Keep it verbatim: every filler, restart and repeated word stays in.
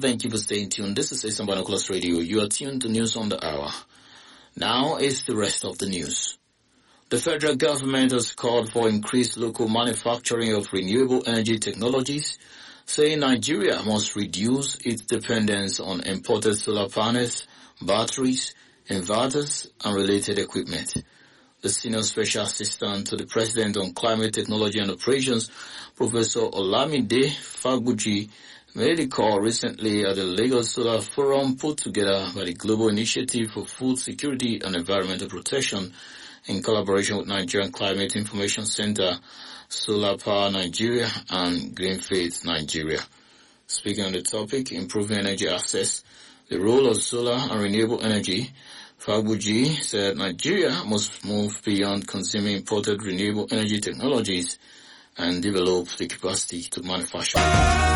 Thank you for staying tuned. This is Asian Binoculars Radio. You are tuned to News on the Hour. Now is the rest of the news. The federal government has called for increased local manufacturing of renewable energy technologies, saying Nigeria must reduce its dependence on imported solar panels, batteries, inverters, and related equipment. The Senior Special Assistant to the President on Climate Technology and Operations, Professor Olamide Fagbuji, made a call recently at the Lagos Solar Forum put together by the Global Initiative for Food Security and Environmental Protection in collaboration with Nigerian Climate Information Center, Solar Power Nigeria, and Green Faith Nigeria. Speaking on the topic, improving energy access, the role of solar and renewable energy, Fagbuji said Nigeria must move beyond consuming imported renewable energy technologies and develop the capacity to manufacture.